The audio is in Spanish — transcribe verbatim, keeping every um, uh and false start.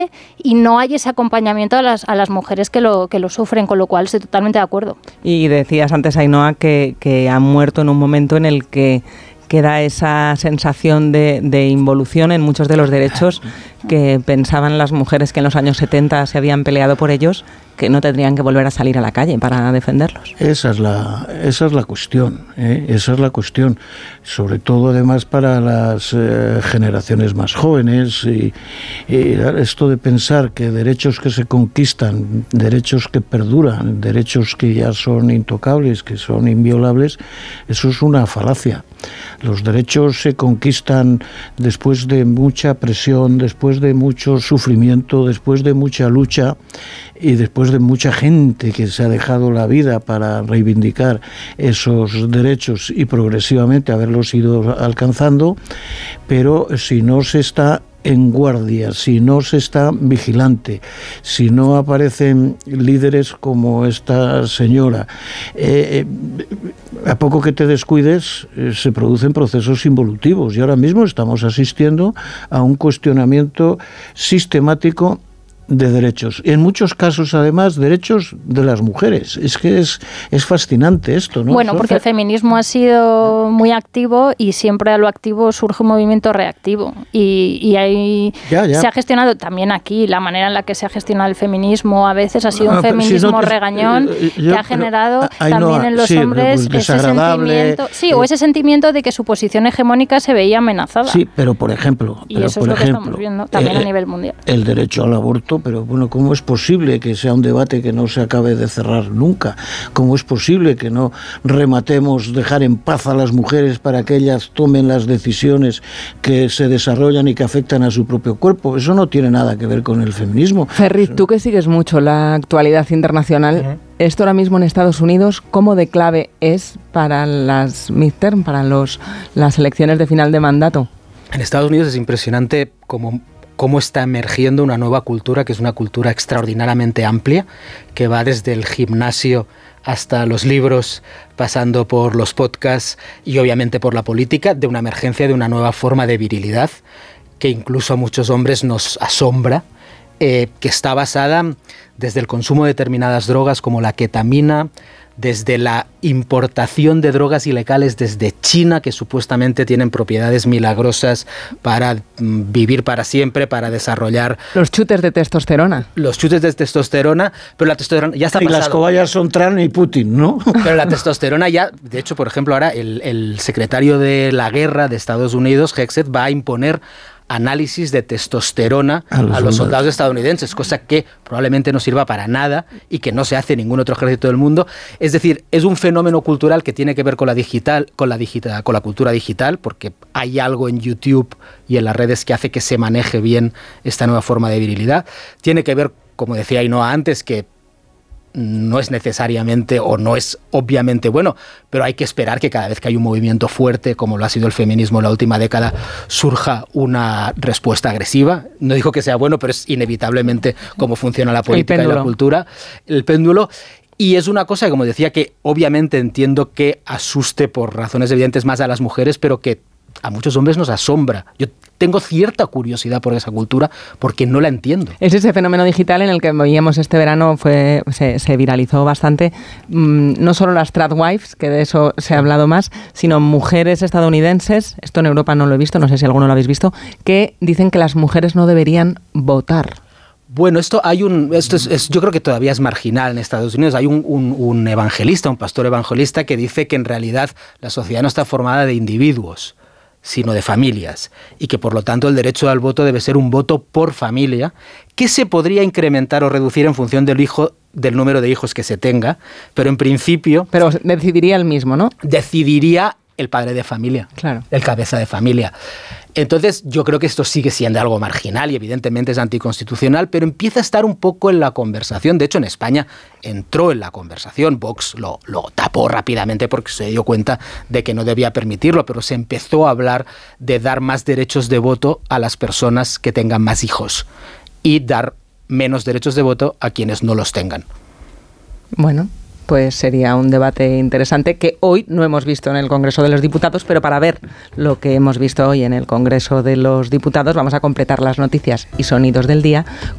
y no hay ese acompañamiento a las, a las mujeres que lo, que lo sufren, con lo cual estoy totalmente de acuerdo. Y decías antes, Ainhoa, que, que han muerto en un momento en el que queda esa sensación de, de involución en muchos de los derechos que pensaban las mujeres que en los años setenta se habían peleado por ellos, que no tendrían que volver a salir a la calle para defenderlos. Esa es la, esa es la cuestión, ¿eh? Esa es la cuestión, sobre todo además para las eh, generaciones más jóvenes, y, y esto de pensar que derechos que se conquistan, derechos que perduran, derechos que ya son intocables, que son inviolables, eso es una falacia. Los derechos se conquistan después de mucha presión, después de mucho sufrimiento, después de mucha lucha y después de mucha gente que se ha dejado la vida para reivindicar esos derechos y progresivamente haberlos ido alcanzando, pero si no se está en guardia, si no se está vigilante, si no aparecen líderes como esta señora, eh, eh, a poco que te descuides eh, se producen procesos involutivos, y ahora mismo estamos asistiendo a un cuestionamiento sistemático de derechos. En muchos casos, además, derechos de las mujeres. Es que es, es fascinante esto, ¿no? Bueno, porque el feminismo ha sido muy activo y siempre a lo activo surge un movimiento reactivo. Y, y ahí ya, ya. se ha gestionado también aquí la manera en la que se ha gestionado el feminismo. A veces ha sido un ah, feminismo si no te, regañón eh, yo, que ha generado pero, también no, en los sí, hombres pues ese sentimiento, sí, eh, o ese sentimiento de que su posición hegemónica se veía amenazada. Sí, pero por ejemplo, y pero eso por es lo ejemplo, que estamos viendo también eh, a nivel mundial. El derecho al aborto, pero bueno, ¿cómo es posible que sea un debate que no se acabe de cerrar nunca? ¿Cómo es posible que no rematemos dejar en paz a las mujeres para que ellas tomen las decisiones que se desarrollan y que afectan a su propio cuerpo? Eso no tiene nada que ver con el feminismo. Ferriz, tú que sigues mucho la actualidad internacional, uh-huh. esto ahora mismo en Estados Unidos, ¿cómo de clave es para las midterm, para los, las elecciones de final de mandato? En Estados Unidos es impresionante cómo cómo está emergiendo una nueva cultura, que es una cultura extraordinariamente amplia, que va desde el gimnasio hasta los libros, pasando por los podcasts y obviamente por la política, de una emergencia de una nueva forma de virilidad, que incluso a muchos hombres nos asombra, eh, que está basada desde el consumo de determinadas drogas como la ketamina, desde la importación de drogas ilegales desde China, que supuestamente tienen propiedades milagrosas para mm, vivir para siempre, para desarrollar... Los chutes de testosterona. Los chutes de testosterona, pero la testosterona ya está y pasado. Las cobayas son Trump y Putin, ¿no? Pero la testosterona ya, de hecho, por ejemplo, ahora el, el secretario de la guerra de Estados Unidos, Hegseth, va a imponer análisis de testosterona a los, a los soldados estadounidenses, cosa que probablemente no sirva para nada y que no se hace en ningún otro ejército del mundo. Es decir, es un fenómeno cultural que tiene que ver con la digital, con la digital, con la cultura digital, porque hay algo en YouTube y en las redes que hace que se maneje bien esta nueva forma de virilidad. Tiene que ver, como decía Ainhoa antes, que no es necesariamente o no es obviamente bueno, pero hay que esperar que cada vez que hay un movimiento fuerte, como lo ha sido el feminismo en la última década, surja una respuesta agresiva. No digo que sea bueno, pero es inevitablemente cómo funciona la política y la cultura, el péndulo. Y es una cosa, como decía, que obviamente entiendo que asuste por razones evidentes más a las mujeres, pero que a muchos hombres nos asombra. Yo tengo cierta curiosidad por esa cultura porque no la entiendo. Es ese fenómeno digital en el que veíamos este verano, fue se, se viralizó bastante, mmm, no solo las tradwives, que de eso se ha hablado más, sino mujeres estadounidenses, esto en Europa no lo he visto, no sé si alguno lo habéis visto, que dicen que las mujeres no deberían votar. Bueno, esto hay un, esto es, es, yo creo que todavía es marginal en Estados Unidos. Hay un, un, un evangelista, un pastor evangelista que dice que en realidad la sociedad no está formada de individuos, sino de familias, y que por lo tanto el derecho al voto debe ser un voto por familia, que se podría incrementar o reducir en función del hijo, del número de hijos que se tenga, pero en principio... Pero decidiría el mismo, ¿no? Decidiría el padre de familia, claro, el cabeza de familia. Entonces yo creo que esto sigue siendo algo marginal y evidentemente es anticonstitucional, pero empieza a estar un poco en la conversación. De hecho, en España entró en la conversación. Vox lo, lo tapó rápidamente porque se dio cuenta de que no debía permitirlo, pero se empezó a hablar de dar más derechos de voto a las personas que tengan más hijos y dar menos derechos de voto a quienes no los tengan. Bueno, pues sería un debate interesante que hoy no hemos visto en el Congreso de los Diputados, pero para ver lo que hemos visto hoy en el Congreso de los Diputados vamos a completar las noticias y sonidos del día